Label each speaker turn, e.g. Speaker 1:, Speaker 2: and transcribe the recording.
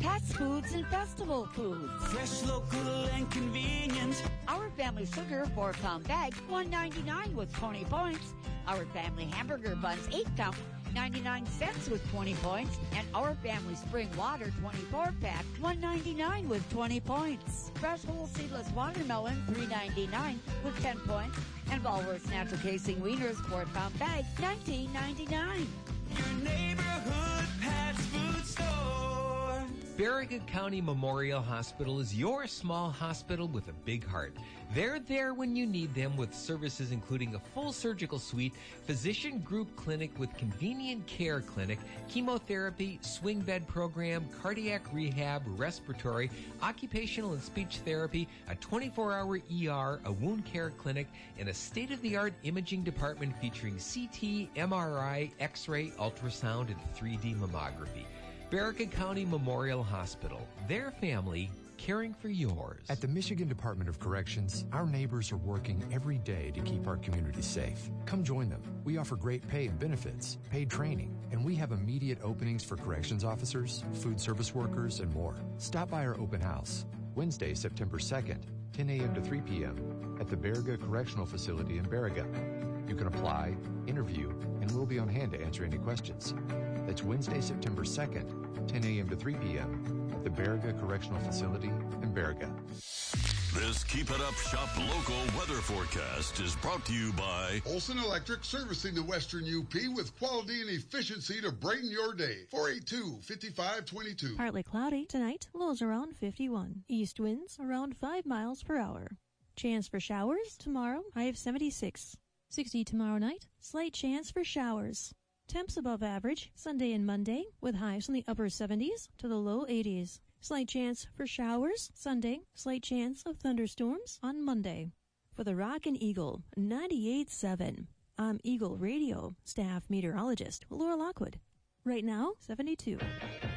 Speaker 1: Pat's Foods and Festival Foods.
Speaker 2: Fresh, local, and convenient.
Speaker 1: Our Family Sugar 4-pound bag, $1.99 with 20 points. Our Family Hamburger Buns 8-count, 99 cents with 20 points. And Our Family Spring Water 24-pack, $1.99 with 20 points. Fresh whole seedless watermelon, $3.99 with 10 points. And Walrus Natural Casing Wieners 4-pound bag, $19.99.
Speaker 2: Your neighborhood Pat's Food Store.
Speaker 3: Barriga County Memorial Hospital is your small hospital with a big heart. They're there when you need them with services including a full surgical suite, physician group clinic with convenient care clinic, chemotherapy, swing bed program, cardiac rehab, respiratory, occupational and speech therapy, a 24-hour ER, a wound care clinic, and a state-of-the-art imaging department featuring CT, MRI, X-ray, ultrasound, and 3D mammography. Barriga County Memorial Hospital. Their family caring for yours.
Speaker 4: At the Michigan Department of Corrections, our neighbors are working every day to keep our community safe. Come join them. We offer great pay and benefits, paid training, and we have immediate openings for corrections officers, food service workers, and more. Stop by our open house, Wednesday, September 2nd, 10 a.m. to 3 p.m. at the Barriga Correctional Facility in Barriga. You can apply, interview, and we'll be on hand to answer any questions. That's Wednesday, September 2nd, 10 a.m. to 3 p.m. at the Barriga Correctional Facility in Barriga.
Speaker 5: This Keep It Up Shop Local weather forecast is brought to you by
Speaker 6: Olson Electric, servicing the Western UP with quality and efficiency to brighten your day. 482-5522.
Speaker 7: Partly cloudy tonight, lows around 51. East winds around 5 miles per hour. Chance for showers tomorrow, high of 76. 60 tomorrow night, slight chance for showers. Temps above average Sunday and Monday, with highs in the upper 70s to the low 80s. Slight chance for showers Sunday, slight chance of thunderstorms on Monday. For the Rockin' Eagle 98.7, I'm Eagle Radio staff meteorologist Laura Lockwood. Right now, 72.